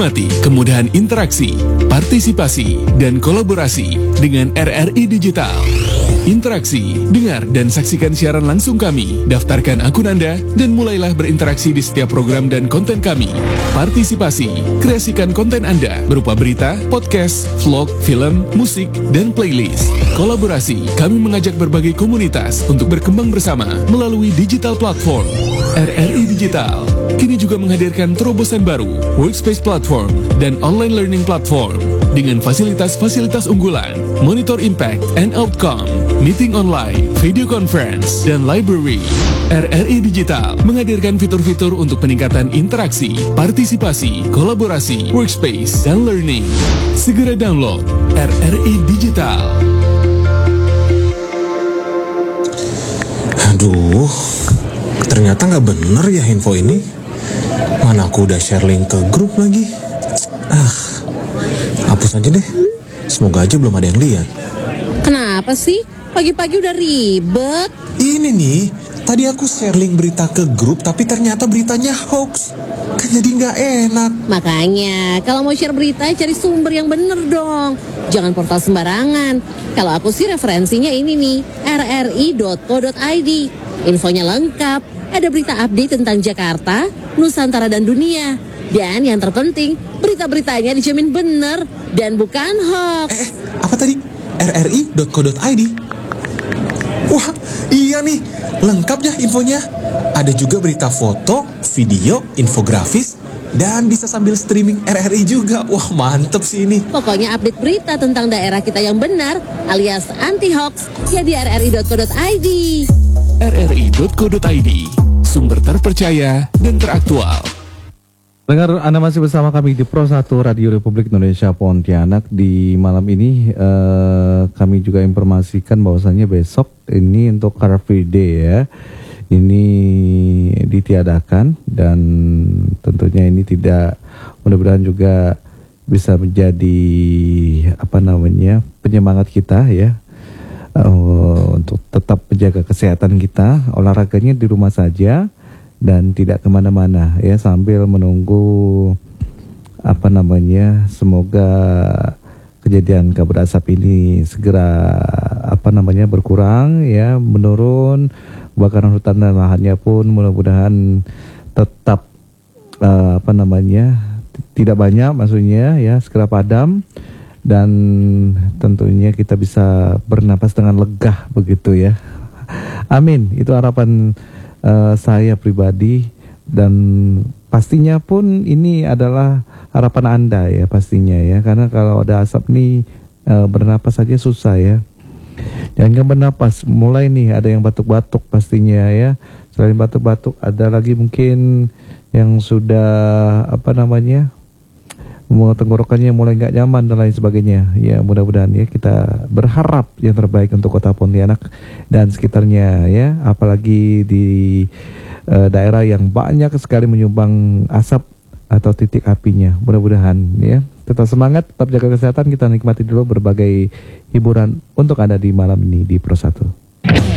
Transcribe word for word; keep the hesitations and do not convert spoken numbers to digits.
Nikmati kemudahan interaksi, partisipasi, dan kolaborasi dengan R R I Digital. Interaksi, dengar dan saksikan siaran langsung kami, daftarkan akun Anda, dan mulailah berinteraksi di setiap program dan konten kami. Partisipasi, kreasikan konten Anda berupa berita, podcast, vlog, film, musik, dan playlist. Kolaborasi, kami mengajak berbagai komunitas untuk berkembang bersama melalui digital platform. R R I Digital kini juga menghadirkan terobosan baru, workspace platform, dan online learning platform dengan fasilitas-fasilitas unggulan, monitor impact and outcome, meeting online, video conference, dan library. R R I Digital menghadirkan fitur-fitur untuk peningkatan interaksi, partisipasi, kolaborasi, workspace, dan learning. Segera download R R I Digital. Aduh, ternyata nggak bener ya info ini. Mana aku udah share link ke grup lagi. Ah, hapus aja deh. Semoga aja belum ada yang lihat. Kenapa sih? Pagi-pagi udah ribet. Ini nih, tadi aku share link berita ke grup, tapi ternyata beritanya hoax. Kan jadi nggak enak. Makanya, kalau mau share berita, cari sumber yang bener dong. Jangan portal sembarangan. Kalau aku sih referensinya ini nih, r r i dot co dot i d. Infonya lengkap. Ada berita update tentang Jakarta, Nusantara, dan dunia. Dan yang terpenting, berita-beritanya dijamin bener dan bukan hoax. Eh, apa tadi? r r i dot co dot i d. Wah, iya nih, lengkap ya infonya. Ada juga berita foto, video, infografis, dan bisa sambil streaming R R I juga. Wah, mantep sih ini. Pokoknya update berita tentang daerah kita yang benar, alias anti-hoax, ya di r r i dot co dot i d. r r i dot co dot i d, sumber terpercaya dan teraktual. Dengar, Anda masih bersama kami di Pro satu Radio Republik Indonesia Pontianak. Di malam ini eh, kami juga informasikan bahwasannya besok ini untuk Car Free Day ya, ini ditiadakan, dan tentunya ini tidak, mudah-mudahan juga bisa menjadi apa namanya penyemangat kita ya, uh, untuk tetap menjaga kesehatan kita, olahraganya di rumah saja dan tidak kemana-mana ya, sambil menunggu apa namanya, semoga kejadian kabut asap ini segera apa namanya berkurang ya, menurun. Kebakaran hutan dan lahannya pun mudah-mudahan tetap uh, apa namanya tidak banyak, maksudnya ya, segera padam, dan tentunya kita bisa bernapas dengan lega begitu ya. Amin, itu harapan uh, saya pribadi, dan pastinya pun ini adalah harapan Anda ya pastinya ya, karena kalau ada asap nih uh, bernapas saja susah ya. Jangan bernapas, mulai nih ada yang batuk-batuk pastinya ya. Selain batuk-batuk ada lagi mungkin yang sudah apa namanya, tenggorokannya mulai nggak nyaman dan lain sebagainya. Ya mudah-mudahan ya, kita berharap yang terbaik untuk kota Pontianak dan sekitarnya ya. Apalagi di uh, daerah yang banyak sekali menyumbang asap atau titik apinya. Mudah-mudahan ya, tetap semangat, tetap jaga kesehatan. Kita nikmati dulu berbagai hiburan untuk Anda di malam ini di Pro satu.